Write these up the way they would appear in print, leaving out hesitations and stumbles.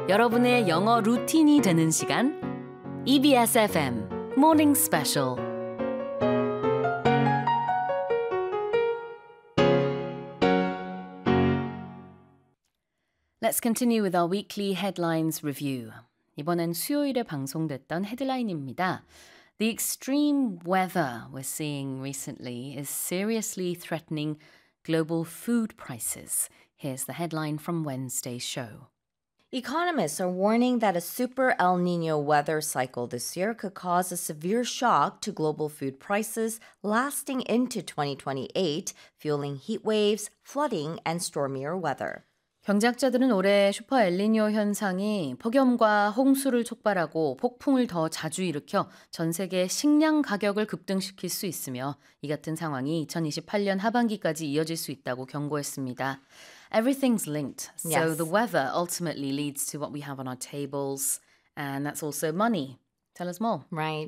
여러분의 영어 루틴이 되는 시간 EBS FM Morning Special. Let's continue with our weekly headlines review. 이번엔 수요일에 방송됐던 헤드라인입니다. The extreme weather we're seeing recently is seriously threatening global food prices. Here's the headline from Wednesday's show. Economists are warning that a super El Nino weather cycle this year could cause a severe shock to global food prices lasting into 2028, fueling heat waves, flooding, and stormier weather. 경제학자들은 올해 슈퍼 엘니뇨 현상이 폭염과 홍수를 촉발하고 폭풍을 더 자주 일으켜 전 세계 식량 가격을 급등시킬 수 있으며 이 같은 상황이 2028년 하반기까지 이어질 수 있다고 경고했습니다. Everything's linked. So Yes. the weather ultimately leads to what we have on our tables, and that's also money. Tell us more. Right.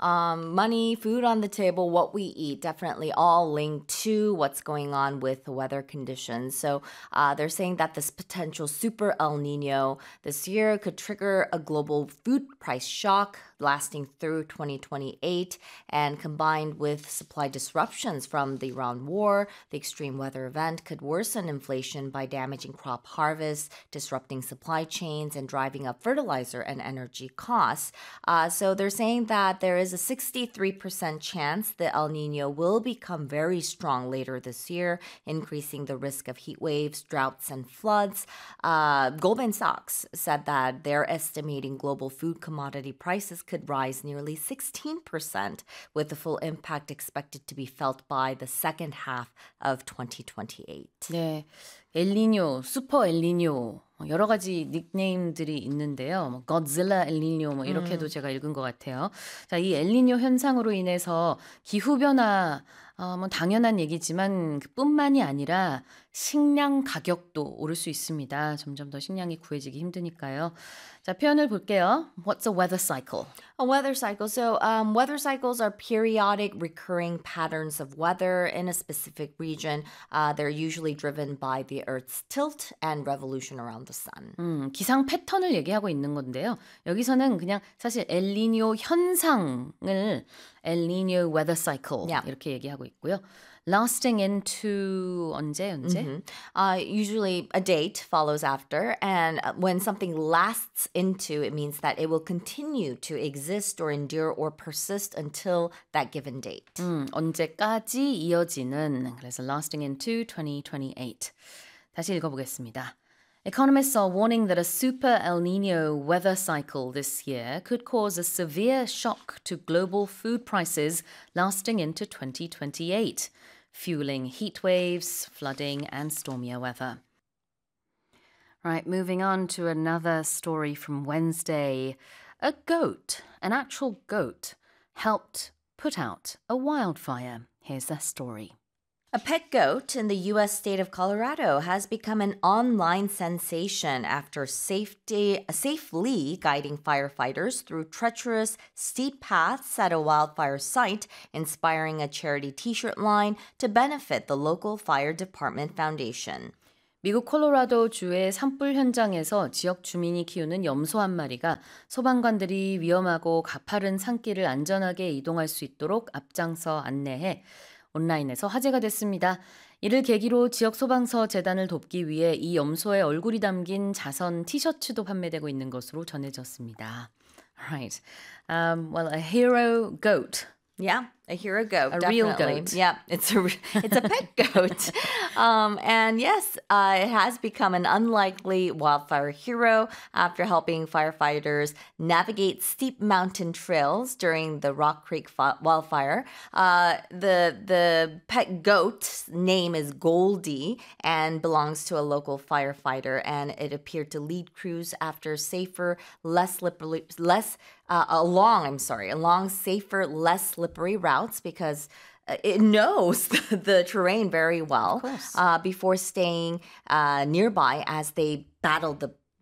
Money, food on the table, what we eat, definitely all linked to what's going on with the weather conditions. So they're saying that this potential super El Nino this year could trigger a global food price shock lasting through 2028, and combined with supply disruptions from the Iran war, the extreme weather event could worsen inflation by damaging crop harvests, disrupting supply chains, and driving up fertilizer and energy costs. So they're saying that there is a 63% chance the El Nino will become very strong later this year, increasing the risk of heat waves, droughts, and floods. Goldman Sachs said that they're estimating global food commodity prices could rise nearly 16%, with the full impact expected to be felt by the second half of 2028. 네, 엘니뇨, 슈퍼 엘니뇨 여러 가지 닉네임들이 있는데요. 뭐 Godzilla 엘니뇨 뭐 이렇게도 제가 읽은 것 같아요. 자, 이 엘니뇨 현상으로 인해서 기후 변화 뭐 당연한 얘기지만 그뿐만이 아니라 식량 가격도 오를 수 있습니다. 점점 더 식량이 구해지기 힘드니까요. 자, 표현을 볼게요. What's a weather cycle? A weather cycle. So weather cycles are periodic recurring patterns of weather in a specific region. They're usually driven by the Earth's tilt and revolution around the sun. 기상 패턴을 얘기하고 있는 건데요. 여기서는 그냥 사실 엘니뇨 현상을 엘니뇨 weather cycle Yeah. 이렇게 얘기하고 있고요. Lasting into 언제? Usually a date follows after, and when something lasts into, it means that it will continue to exist or endure or persist until that given date. 언제까지 이어지는 그래서 lasting into 2028. 다시 읽어보겠습니다. Economists are warning that a super El Nino weather cycle this year could cause a severe shock to global food prices lasting into 2028, fueling heat waves, flooding, and stormier weather. Right, moving on to another story from Wednesday. A goat, an actual goat, helped put out a wildfire. Here's the story. A pet goat in the U.S. state of Colorado has become an online sensation after safely guiding firefighters through treacherous, steep paths at a wildfire site, inspiring a charity t-shirt line to benefit the local fire department foundation. 미국 콜로라도 주의 산불 현장에서 지역 주민이 키우는 염소 한 마리가 소방관들이 위험하고 가파른 산길을 안전하게 이동할 수 있도록 앞장서 안내해 온라인에서 화제가 됐습니다. 이를 계기로 지역 소방서 재단을 돕기 위해 이 염소의 얼굴이 담긴 자선 티셔츠도 판매되고 있는 것으로 전해졌습니다. Right. Well, a hero goat. Yeah, a hero goat. A definitely. real goat. Yeah, it's a pet goat. And yes, it has become an unlikely wildfire hero after helping firefighters navigate steep mountain trails during the Rock Creek wildfire. The pet goat's name is Goldie and belongs to a local firefighter, and it appeared to lead crews after safer, along safer, less slippery routes because it knows the terrain very well before staying nearby as they battled the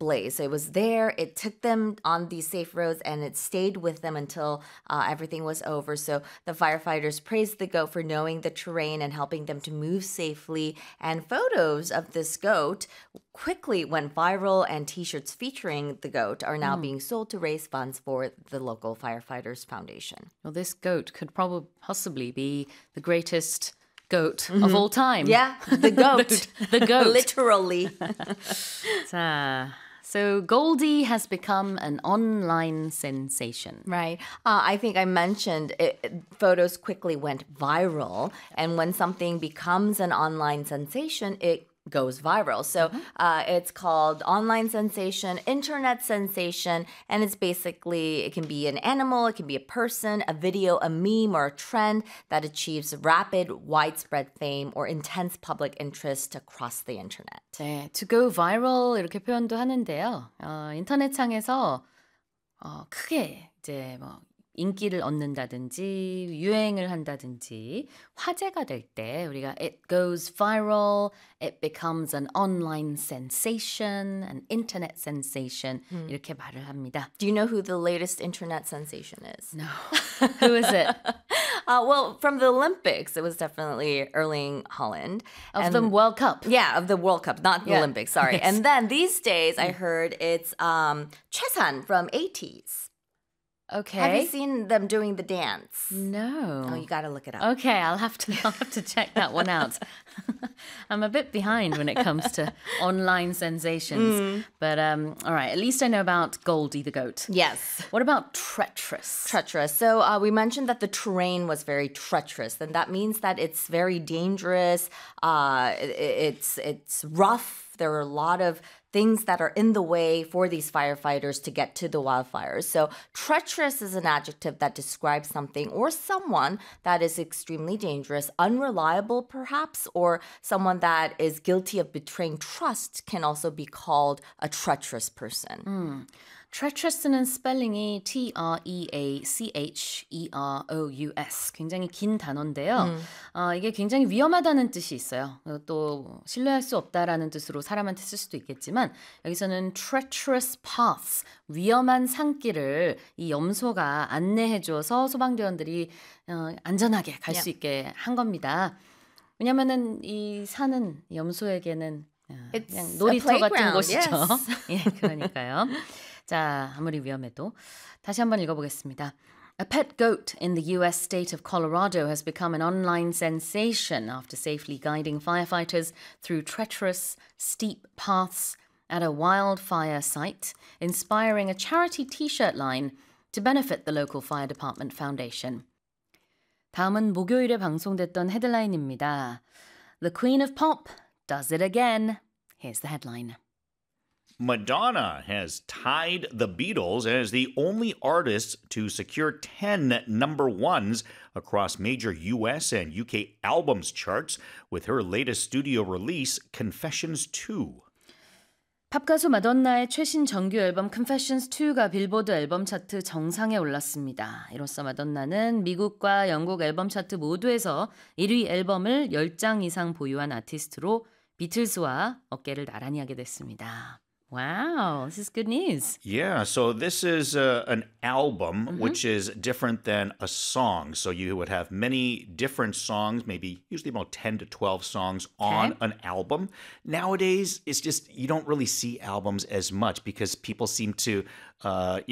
display. So it was there, it took them on these safe roads, and it stayed with them until everything was over. So the firefighters praised the goat for knowing the terrain and helping them to move safely. And photos of this goat quickly went viral, and t-shirts featuring the goat are now being sold to raise funds for the local firefighters foundation. Well, this goat could possibly be the greatest goat of all time. Yeah, the goat. The goat. Literally. 자, so Goldie has become an online sensation. Right. I think I mentioned photos quickly went viral. And when something becomes an online sensation, it goes viral. So it's called online sensation, internet sensation, and it's basically, it can be an animal, it can be a person, a video, a meme, or a trend that achieves rapid, widespread fame or intense public interest across the internet. 네, to go viral 이렇게 표현도 하는데요. 인터넷상에서 크게 이제 뭐 인기를 얻는다든지 유행을 한다든지 화제가 될 때 우리가 it goes viral, it becomes an online sensation, an internet sensation 이렇게 말을 합니다. Do you know who the latest internet sensation is? No. Who is it? Well, from the Olympics, it was definitely Erling Haaland. Of the World Cup. Yeah, of the World Cup, not the Yeah. Olympics, sorry. Yes. And then these days, I heard it's Chesan from 80s. Okay. Have you seen them doing the dance? No. Oh, you got to look it up. Okay, I'll have to check that one out. I'm a bit behind when it comes to online sensations. But all right, at least I know about Goldie the goat. Yes. What about treacherous? Treacherous. So we mentioned that the terrain was very treacherous, and that means that it's very dangerous. It's rough. There are a lot of things that are in the way for these firefighters to get to the wildfires. So treacherous is an adjective that describes something or someone that is extremely dangerous, unreliable perhaps, or someone that is guilty of betraying trust can also be called a treacherous person. treacherous는 스펠링이 Treacherous. 굉장히 긴 단어인데요. 이게 굉장히 위험하다는 뜻이 있어요. 또 신뢰할 수 없다라는 뜻으로 사람한테 쓸 수도 있겠지만 여기서는 treacherous paths, 위험한 산길을 이 염소가 안내해줘서 소방대원들이 안전하게 갈 수 있게 한 겁니다. 왜냐면은 이 산은 염소에게는 그냥 놀이터 같은 곳이죠. Yes. 예, 그러니까요. 자, 아무리 위험해도 다시 한번 읽어보겠습니다. A pet goat in the U.S. state of Colorado has become an online sensation after safely guiding firefighters through treacherous, steep paths at a wildfire site, inspiring a charity t-shirt line to benefit the local fire department foundation. 다음은 목요일에 방송됐던 헤드라인입니다. The Queen of Pop does it again. Here's the headline. Madonna has tied the Beatles as the only artist to secure 10 number ones across major US and UK albums charts with her latest studio release, Confessions 2. 팝가수 마돈나의 최신 정규 앨범 Confessions 2가 빌보드 앨범 차트 정상에 올랐습니다. 이로써 마돈나는 미국과 영국 앨범 차트 모두에서 1위 앨범을 10장 이상 보유한 아티스트로 비틀스와 어깨를 나란히 하게 됐습니다. Wow, this is good news. Yeah, so this is an album which is different than a song. So you would have many different songs, maybe usually about 10 to 12 songs on an album. Nowadays, it's just you don't really see albums as much because people seem to